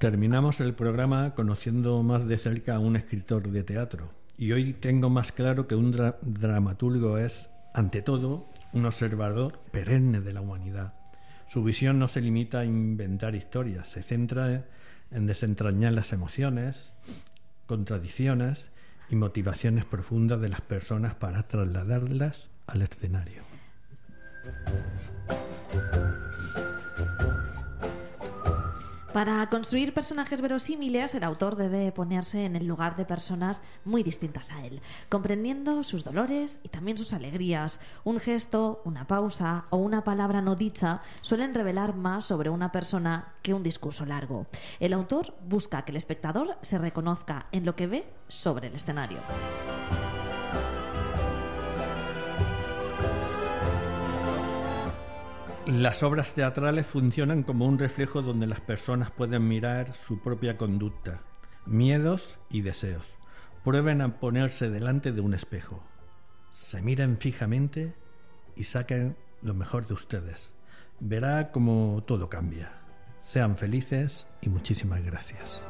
Terminamos el programa conociendo más de cerca a un escritor de teatro, y hoy tengo más claro que un dramaturgo es, ante todo, un observador perenne de la humanidad. Su visión no se limita a inventar historias, se centra en desentrañar las emociones, contradicciones y motivaciones profundas de las personas para trasladarlas al escenario. Para construir personajes verosímiles, el autor debe ponerse en el lugar de personas muy distintas a él, comprendiendo sus dolores y también sus alegrías. Un gesto, una pausa o una palabra no dicha suelen revelar más sobre una persona que un discurso largo. El autor busca que el espectador se reconozca en lo que ve sobre el escenario. Las obras teatrales funcionan como un reflejo donde las personas pueden mirar su propia conducta, miedos y deseos. Prueben a ponerse delante de un espejo. Se miren fijamente y saquen lo mejor de ustedes. Verá cómo todo cambia. Sean felices y muchísimas gracias.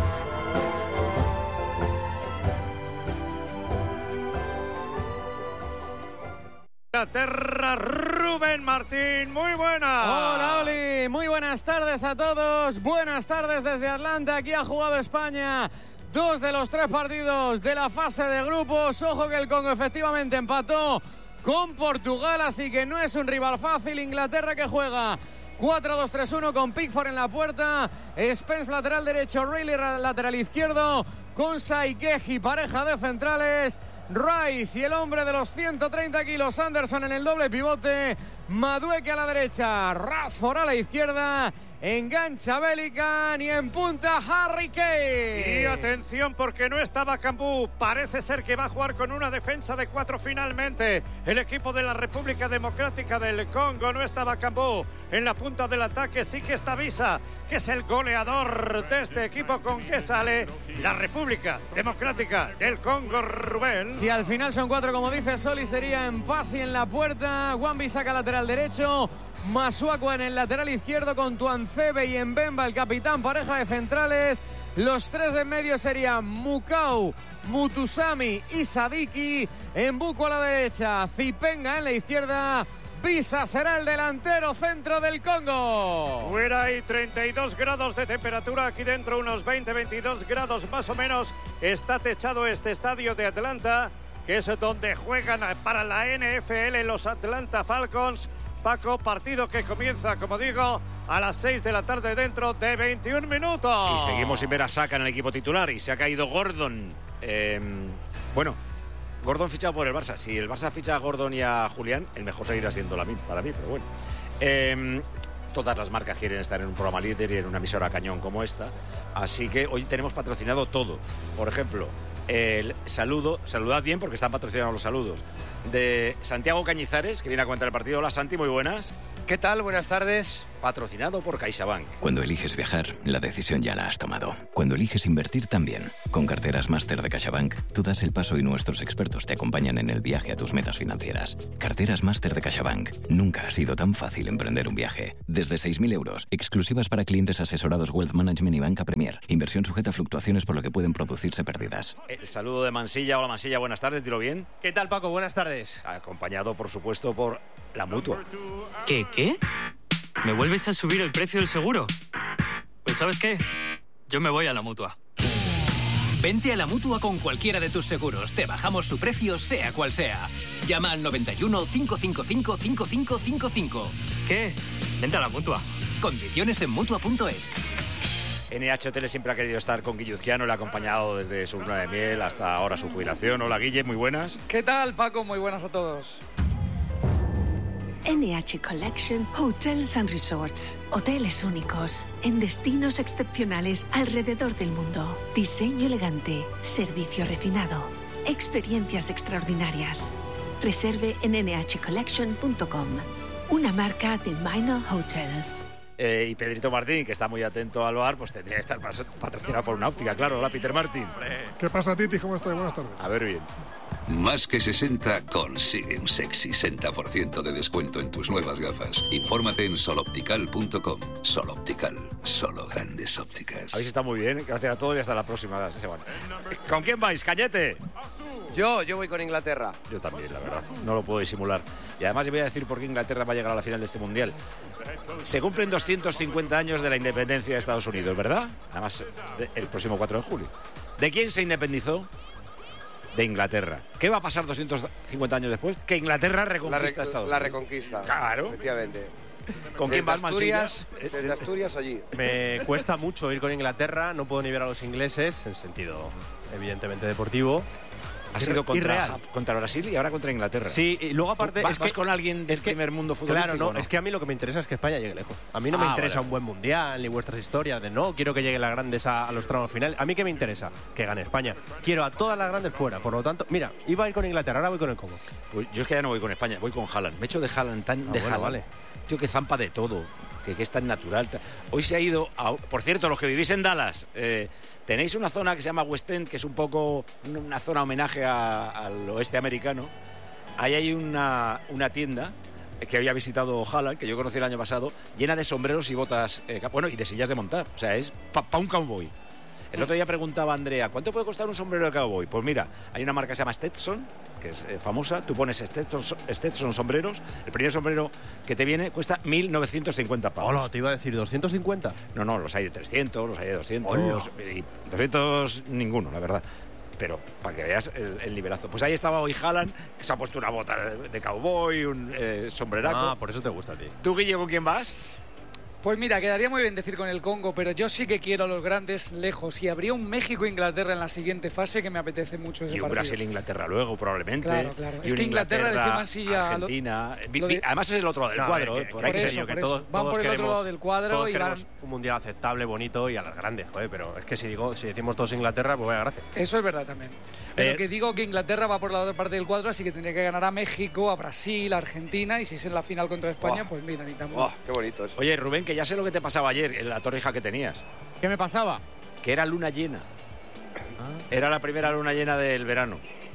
Inglaterra, Rubén Martín, muy buenas. Hola, Oli, muy buenas tardes a todos. Buenas tardes desde Atlanta. Aquí ha jugado España 2 de los 3 partidos de la fase de grupos. Ojo que el Congo efectivamente empató con Portugal, así que no es un rival fácil. Inglaterra que juega 4-2-3-1 con Pickford en la puerta, Spence lateral derecho, Reilly lateral izquierdo, Konsa y Geji pareja de centrales, Rice y el hombre de los 130 kilos Anderson en el doble pivote, Madueke a la derecha, Rashford a la izquierda, engancha Bellingham y en punta Harry Kane. Y atención porque no estaba Cambú, parece ser que va a jugar con una defensa de 4 finalmente. El equipo de la República Democrática del Congo, no estaba Cambú. En la punta del ataque sí que está Visa, que es el goleador de este equipo, con que sale la República Democrática del Congo, Rubén. Si al final son 4, como dice Soli, sería en Pasi en la puerta, Wan-Bissaka lateral derecho, Masuaku en el lateral izquierdo con Tuanzebe y Mbemba, el capitán, pareja de centrales. Los 3 de en medio serían Mukau, Mutusami y Sadiki. Mbuku a la derecha, Zipenga en la izquierda. Visa será el delantero centro del Congo. Fuera hay 32 grados de temperatura, aquí dentro unos 20-22 grados más o menos. Está techado este estadio de Atlanta, que es donde juegan para la NFL los Atlanta Falcons. Paco, partido que comienza, como digo, a las 6 de la tarde dentro de 21 minutos. Y seguimos sin ver a Saka en el equipo titular y se ha caído Gordon. Gordon fichado por el Barça. Si el Barça ficha a Gordon y a Julián, el mejor seguirá siendo para mí, pero bueno. Todas las marcas quieren estar en un programa líder y en una emisora cañón como esta. Así que hoy tenemos patrocinado todo. Por ejemplo, el saludad bien porque están patrocinados los saludos, de Santiago Cañizares, que viene a comentar el partido. Hola, Santi, muy buenas. ¿Qué tal? Buenas tardes. Patrocinado por CaixaBank. Cuando eliges viajar, la decisión ya la has tomado. Cuando eliges invertir también. Con carteras máster de CaixaBank, tú das el paso y nuestros expertos te acompañan en el viaje a tus metas financieras. Carteras máster de CaixaBank. Nunca ha sido tan fácil emprender un viaje. Desde 6.000 euros, exclusivas para clientes asesorados Wealth Management y Banca Premier. Inversión sujeta a fluctuaciones por lo que pueden producirse pérdidas. El saludo de Mansilla. Hola, Mansilla, buenas tardes, dilo bien. ¿Qué tal, Paco? Buenas tardes. Acompañado, por supuesto, por la Mutua. ¿Qué? ¿Me vuelves a subir el precio del seguro? Pues ¿sabes qué? Yo me voy a la Mutua. Vente a la Mutua con cualquiera de tus seguros. Te bajamos su precio, sea cual sea. Llama al 91 555 5555. ¿Qué? Vente a la Mutua. Condiciones en Mutua.es. NH Hoteles siempre ha querido estar con Guilluzquiano, le ha acompañado desde su luna de miel hasta ahora su jubilación. Hola, Guille, muy buenas. ¿Qué tal, Paco? Muy buenas a todos. NH Collection Hotels and Resorts. Hoteles únicos en destinos excepcionales alrededor del mundo. Diseño elegante, servicio refinado, experiencias extraordinarias. Reserve en nhcollection.com. Una marca de Minor Hotels. Y Pedrito Martín, que está muy atento al bar, pues tendría que estar patrocinado por una óptica, claro. Hola, Peter Martín. ¿Qué pasa, Titi? ¿Cómo estás? Buenas tardes. A ver, bien. Más que 60 consigue un sexy 60% de descuento en tus nuevas gafas. Infórmate en soloptical.com. Soloptical, solo grandes ópticas. Habéis estado muy bien, gracias a todos y hasta la próxima semana. ¿Con quién vais, Cañete? Yo voy con Inglaterra. Yo también, la verdad, no lo puedo disimular. Y además os voy a decir por qué Inglaterra va a llegar a la final de este Mundial. Se cumplen 250 años de la independencia de Estados Unidos, ¿verdad? Además, el próximo 4 de julio. ¿De quién se independizó? De Inglaterra. ¿Qué va a pasar 250 años después? Que Inglaterra reconquista Estados Unidos. La reconquista. Claro. Efectivamente. ¿Con quién vas, Mansilla? Desde Asturias allí. Me cuesta mucho ir con Inglaterra, no puedo ni ver a los ingleses, en sentido evidentemente deportivo. Ha sido contra Brasil y ahora contra Inglaterra. Sí, y luego aparte... ¿Vas con alguien del primer mundo futbolístico? Claro, no, es que a mí lo que me interesa es que España llegue lejos. A mí no me interesa un buen mundial, ni vuestras historias de no, quiero que lleguen las grandes a los tramos finales. A mí ¿qué me interesa? Que gane España. Quiero a todas las grandes fuera, por lo tanto... Mira, iba a ir con Inglaterra, ahora voy con el Congo. Pues yo es que ya no voy con España, voy con Haaland. Me echo de Haaland tan de Haaland. Vale. Tío, que zampa de todo, que es tan natural. Hoy se ha ido... Por cierto, los que vivís en Dallas... tenéis una zona que se llama West End, que es un poco una zona homenaje al oeste americano. Ahí hay una tienda que había visitado Haaland, que yo conocí el año pasado, llena de sombreros y botas, y de sillas de montar. O sea, es para un cowboy. El otro día preguntaba a Andrea, ¿cuánto puede costar un sombrero de cowboy? Pues mira, hay una marca que se llama Stetson, que es famosa. Tú pones Stetson sombreros. El primer sombrero que te viene cuesta 1.950 pavos. Hola, te iba a decir, ¿250? No, los hay de 300, los hay de 200. Y 200 ninguno, la verdad. Pero para que veas el nivelazo. Pues ahí estaba hoy Haaland, que se ha puesto una bota de cowboy, un sombreraco. Ah, por eso te gusta a ti. ¿Tú, Guille, con quién vas? Pues mira, quedaría muy bien decir con el Congo, pero yo sí que quiero a los grandes lejos. Y habría un México-Inglaterra en la siguiente fase que me apetece mucho ese partido. Y un Brasil-Inglaterra luego, probablemente. Claro. Y es que Inglaterra decía Mansilla... Argentina... Además es el otro lado del cuadro. Por eso. Van por el otro lado del cuadro y van... un mundial aceptable, bonito y a las grandes, joder, pero es que si decimos todos Inglaterra, pues vaya gracia. Eso es verdad también. Pero que digo que Inglaterra va por la otra parte del cuadro, así que tendría que ganar a México, a Brasil, a Argentina, y si es en la final contra España, pues mira, ni tan mal. Qué bonito eso. Oye, Rubén, que ya sé lo que te pasaba ayer en la torrija que tenías. ¿Qué me pasaba? Que era luna llena. Era la primera luna llena del verano.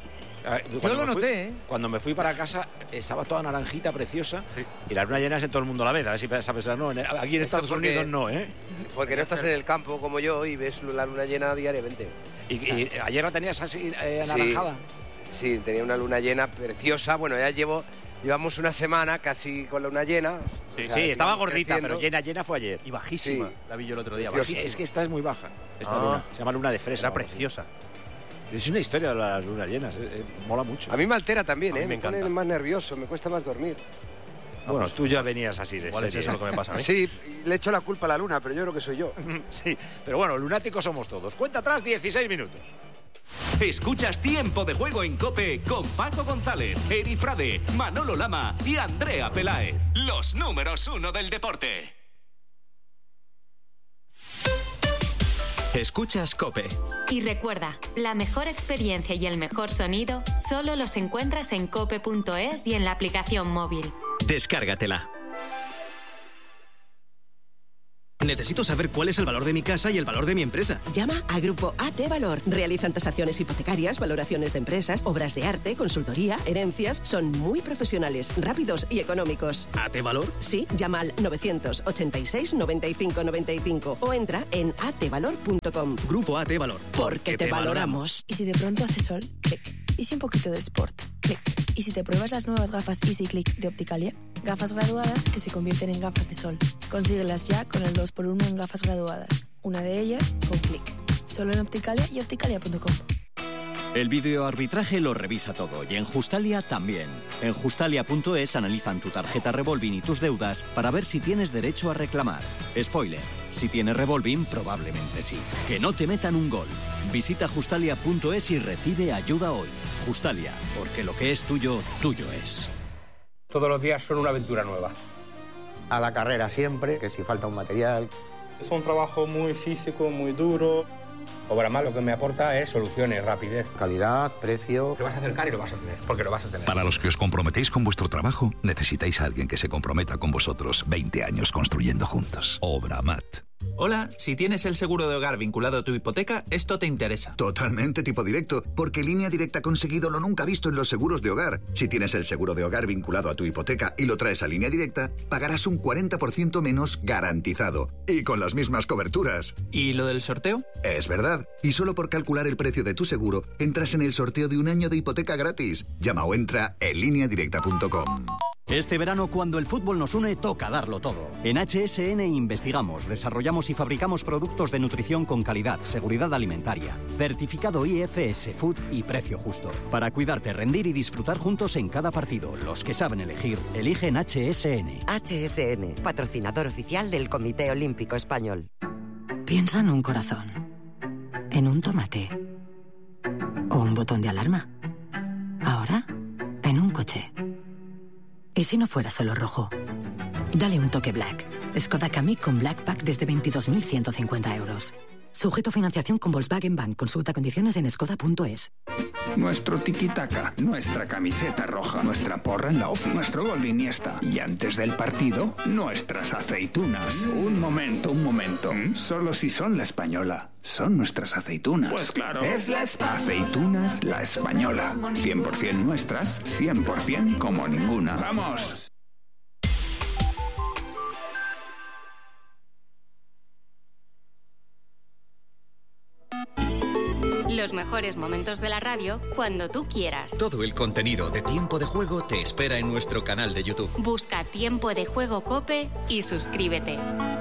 Yo lo noté, ¿eh? Cuando me fui para casa estaba toda naranjita, preciosa, y la luna llena es en todo el mundo a la vez. A ver si sabes, no, aquí en Estados Unidos no, ¿eh? Porque no estás en el campo como yo y ves la luna llena diariamente. ¿Y ayer la tenías así anaranjada? Sí, tenía una luna llena preciosa. Bueno, ya llevamos una semana casi con la luna llena. Sí, estaba gordita, pero llena fue ayer. Y bajísima, la vi yo el otro día. Es que esta es muy baja, esta luna. Se llama luna de fresa. Era preciosa. Es una historia de las lunas llenas, mola mucho. A mí me altera también, me pone más nervioso, me cuesta más dormir. Bueno, tú ya venías así de serie. Es eso lo que me pasa a mí. Sí, le echo la culpa a la luna, pero yo creo que soy yo. Sí, pero bueno, lunáticos somos todos. Cuenta atrás, 16 minutos. Escuchas Tiempo de Juego en COPE con Paco González, Eri Frade, Manolo Lama y Andrea Peláez. Los números 1 del deporte. Escuchas COPE. Y recuerda, la mejor experiencia y el mejor sonido solo los encuentras en cope.es y en la aplicación móvil. Descárgatela. Necesito saber cuál es el valor de mi casa y el valor de mi empresa. Llama a Grupo AT Valor. Realizan tasaciones hipotecarias, valoraciones de empresas, obras de arte, consultoría, herencias. Son muy profesionales, rápidos y económicos. ¿AT Valor? Sí, llama al 986 95 95 o entra en atvalor.com. Grupo AT Valor. Porque te valoramos. Y si de pronto hace sol, clic. Y si un poquito de sport, clic. Y si te pruebas las nuevas gafas Easy Click de Opticalia, gafas graduadas que se convierten en gafas de sol. Consíguelas ya con el 2x1 en gafas graduadas. Una de ellas con clic. Solo en Opticalia y opticalia.com. El videoarbitraje lo revisa todo y en Justalia también. En Justalia.es analizan tu tarjeta revolving y tus deudas para ver si tienes derecho a reclamar. Spoiler, si tienes revolving probablemente sí. Que no te metan un gol. Visita Justalia.es y recibe ayuda hoy. Justalia, porque lo que es tuyo, tuyo es. Todos los días son una aventura nueva. A la carrera siempre, que si falta un material. Es un trabajo muy físico, muy duro. Obramat lo que me aporta es soluciones, rapidez, calidad, precio. Te vas a acercar y lo vas a tener, porque lo vas a tener. Para los que os comprometéis con vuestro trabajo, necesitáis a alguien que se comprometa con vosotros 20 años construyendo juntos. Obramat. Hola, si tienes el seguro de hogar vinculado a tu hipoteca, esto te interesa. Totalmente tipo directo, porque Línea Directa ha conseguido lo nunca visto en los seguros de hogar. Si tienes el seguro de hogar vinculado a tu hipoteca y lo traes a Línea Directa, pagarás un 40% menos garantizado. Y con las mismas coberturas. ¿Y lo del sorteo? Es verdad. Y solo por calcular el precio de tu seguro, entras en el sorteo de un año de hipoteca gratis. Llama o entra en lineadirecta.com. Este verano, cuando el fútbol nos une, toca darlo todo. En HSN investigamos, desarrollamos y fabricamos productos de nutrición con calidad, seguridad alimentaria, certificado IFS Food y precio justo. Para cuidarte, rendir y disfrutar juntos en cada partido. Los que saben elegir, eligen HSN. HSN, patrocinador oficial del Comité Olímpico Español. Piensa en un corazón, en un tomate o un botón de alarma. Ahora, en un coche. ¿Y si no fuera solo rojo? Dale un toque Black. Skoda Kamiq con Black Pack desde 22.150 euros. Sujeto a financiación con Volkswagen Bank. Consulta condiciones en skoda.es. Nuestro tiki-taka, nuestra camiseta roja, nuestra porra en la ofi, nuestro gol de Iniesta. Y antes del partido, nuestras aceitunas. Un momento. Solo si son la española. Son nuestras aceitunas. Pues claro. Es la aceitunas La Española. 100% nuestras, 100% como ninguna. ¡Vamos! Los mejores momentos de la radio cuando tú quieras. Todo el contenido de Tiempo de Juego te espera en nuestro canal de YouTube. Busca Tiempo de Juego COPE y suscríbete.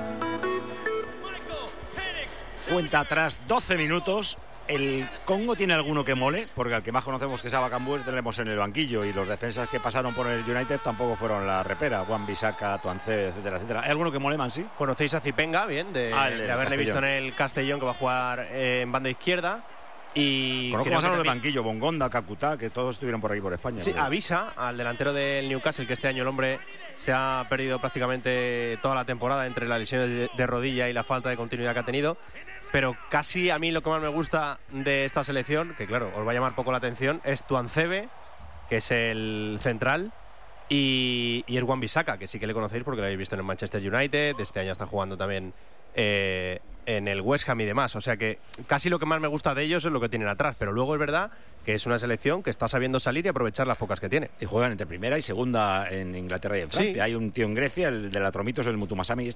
Cuenta atrás 12 minutos. ¿El Congo tiene alguno que mole? Porque al que más conocemos que es a Bakambu tenemos en el banquillo, y los defensas que pasaron por el United tampoco fueron la repera. Wan-Bissaka, Tuanzebe, etcétera, etcétera. ¿Hay alguno que mole, Mansi? ¿Conocéis a Zipenga? Bien, de haberle Castellón. visto en el Castellón, que va a jugar en banda izquierda. Y conozco creo más a los de también... banquillo, Bongonda, Kakuta, que todos estuvieron por aquí por España. Sí, avisa al delantero del Newcastle que este año el hombre se ha perdido prácticamente toda la temporada entre la lesión de rodilla y la falta de continuidad que ha tenido. Pero casi a mí lo que más me gusta de esta selección, que claro, os va a llamar poco la atención, es Tuanzebe, que es el central, y es Wan-Bissaka, que sí que le conocéis porque lo habéis visto en el Manchester United. Este año está jugando también en el West Ham y demás. O sea que casi lo que más me gusta de ellos es lo que tienen atrás. Pero luego es verdad que es una selección que está sabiendo salir y aprovechar las pocas que tiene. Y juegan entre primera y segunda en Inglaterra y en Francia. Sí. Hay un tío en Grecia, el de la Tromitos, el Mutusami.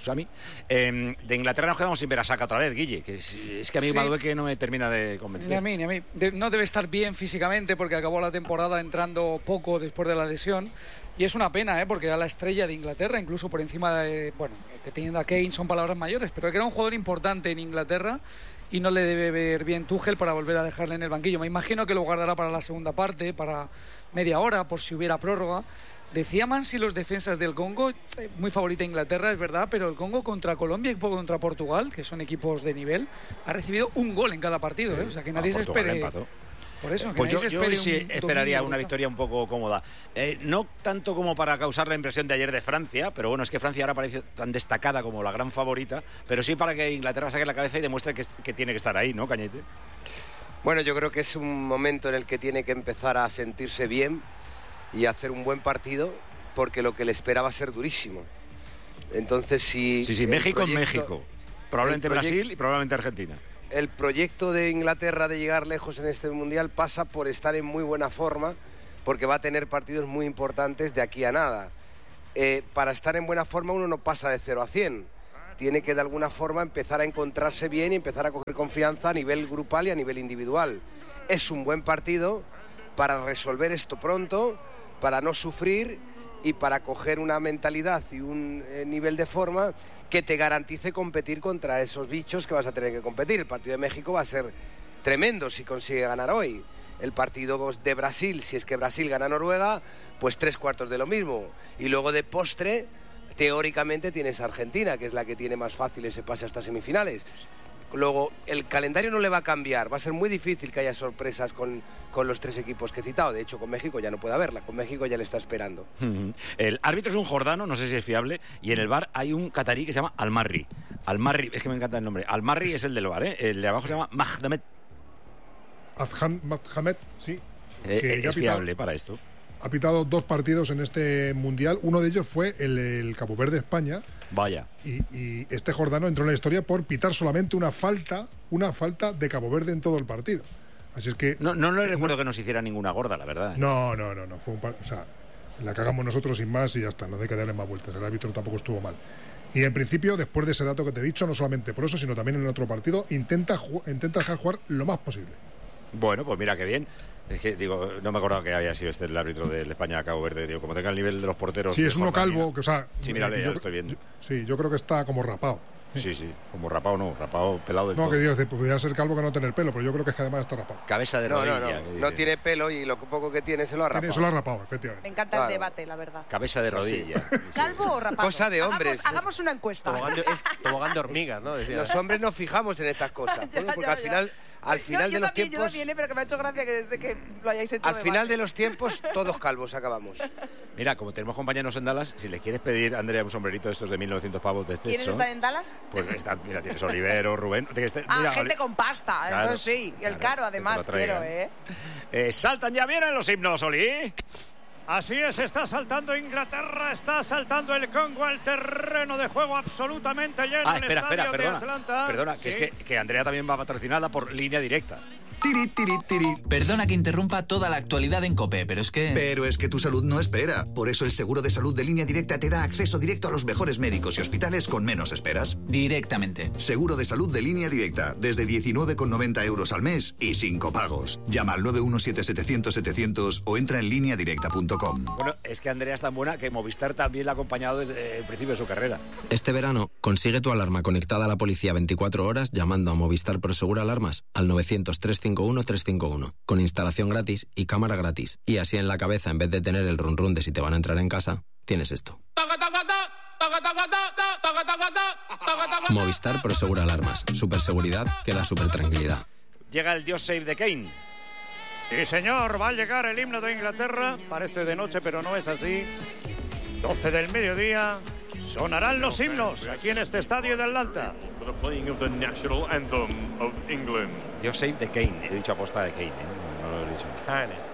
De Inglaterra nos quedamos sin ver a Saka otra vez, Guille, que es que a mí Madueke no me termina de convencer. Ni a mí. No debe estar bien físicamente porque acabó la temporada entrando poco después de la lesión. Y es una pena, porque era la estrella de Inglaterra, incluso por encima de, que teniendo a Kane son palabras mayores, pero que era un jugador importante en Inglaterra y no le debe ver bien Tuchel para volver a dejarle en el banquillo. Me imagino que lo guardará para la segunda parte, para media hora, por si hubiera prórroga. Decía Mansi los defensas del Congo, muy favorita Inglaterra, es verdad, pero el Congo contra Colombia y contra Portugal, que son equipos de nivel, ha recibido un gol en cada partido, o sea que nadie se espere. Empató. Por eso, pues yo sí esperaría una victoria un poco cómoda. No tanto como para causar la impresión de ayer de Francia, pero bueno, es que Francia ahora parece tan destacada como la gran favorita, pero sí para que Inglaterra saque la cabeza y demuestre que tiene que estar ahí, ¿no, Cañete? Bueno, yo creo que es un momento en el que tiene que empezar a sentirse bien y hacer un buen partido, porque lo que le espera va a ser durísimo. Entonces, si... Sí, México en México. Probablemente Brasil y probablemente Argentina. El proyecto de Inglaterra de llegar lejos en este Mundial pasa por estar en muy buena forma, porque va a tener partidos muy importantes de aquí a nada. Para estar en buena forma uno no pasa de 0 a 100. Tiene que de alguna forma empezar a encontrarse bien y empezar a coger confianza a nivel grupal y a nivel individual. Es un buen partido para resolver esto pronto, para no sufrir y para coger una mentalidad y un nivel de forma que te garantice competir contra esos bichos que vas a tener que competir. El partido de México va a ser tremendo si consigue ganar hoy. El partido de Brasil, si es que Brasil gana a Noruega, pues 3/4 de lo mismo. Y luego de postre, teóricamente tienes a Argentina, que es la que tiene más fácil ese pase hasta semifinales. Luego, el calendario no le va a cambiar. Va a ser muy difícil que haya sorpresas con los 3 equipos que he citado. De hecho, con México ya no puede haberla. Con México ya le está esperando. El árbitro es un jordano, no sé si es fiable, y en el VAR hay un catarí que se llama Al-Marri. Al-Marri, es que me encanta el nombre. Al-Marri es el del VAR, el de abajo se llama Mahdamed. Mahdamed, sí. ¿Es fiable para esto? Ha pitado 2 partidos en este Mundial. Uno de ellos fue el Cabo Verde-España, Vaya. Y este Jordano entró en la historia por pitar solamente una falta de Cabo Verde en todo el partido. Así es que... No le recuerdo que nos hiciera ninguna gorda, la verdad. No. Fue o sea, la cagamos nosotros sin más y ya está. No hay que darle más vueltas. El árbitro tampoco estuvo mal. Y en principio, después de ese dato que te he dicho, no solamente por eso, sino también en el otro partido, intenta dejar jugar lo más posible. Bueno, pues mira qué bien. Es que, digo, no me acordaba que había sido el árbitro de España a Cabo Verde. Digo, como tenga el nivel de los porteros... Sí, es uno calvo, que, o sea... Sí, mírale, ya lo estoy viendo. Yo creo que está como rapado. Sí, como rapado no, rapado pelado del todo. No, que digo, podría ser calvo que no tener pelo, pero yo creo que es que además está rapado. Cabeza de rodilla. No tiene pelo y lo poco que tiene se lo ha rapado. Se lo ha rapado, efectivamente. Me encanta el debate, la verdad. Cabeza de rodilla. ¿Calvo o rapado? Cosa de hombres. Hagamos una encuesta. Tobogán de hormigas, ¿no? Los hombres nos fijamos en estas cosas, porque al final... Al final de los tiempos... Yo también, pero que me ha hecho gracia que desde que lo hayáis hecho. Al final de los tiempos, todos calvos acabamos. Mira, como tenemos compañeros en Dallas, si le quieres pedir, Andrea, un sombrerito de estos de 1.900 pavos de Stetson... ¿Quiénes están en Dallas? Pues mira, tienes Olivero, Rubén... Mira, gente con pasta, claro, entonces sí. Y el caro, además, quiero, saltan ya, vienen los himnos, Oli. Así es, está saltando Inglaterra, está saltando el Congo al terreno de juego absolutamente lleno. Espera, de Atlanta. Perdona, que ¿Sí? es que Andrea también va patrocinada por Línea Directa. Perdona que interrumpa toda la actualidad en COPE, pero es que tu salud no espera. Por eso el seguro de salud de Línea Directa te da acceso directo a los mejores médicos y hospitales con menos esperas. Directamente. Seguro de salud de Línea Directa, desde 19,90 euros al mes y sin copagos. Llama al 917-700-700 o entra en lineadirecta.com. Bueno, es que Andrea es tan buena que Movistar también la ha acompañado desde el principio de su carrera. Este verano, consigue tu alarma conectada a la policía 24 horas llamando a Movistar Prosegura Alarmas al 900-351-351, con instalación gratis y cámara gratis. Y así en la cabeza, en vez de tener el run run de si te van a entrar en casa, tienes esto. Movistar Prosegura Alarmas. Superseguridad que da supertranquilidad. Llega el Dios Save the Kane. Sí, señor, va a llegar el himno de Inglaterra. Parece de noche, pero no es así. 12 del mediodía. Sonarán los himnos aquí en este estadio de Atlanta. Dios Save the Kane. He dicho aposta de Kane, no lo he dicho.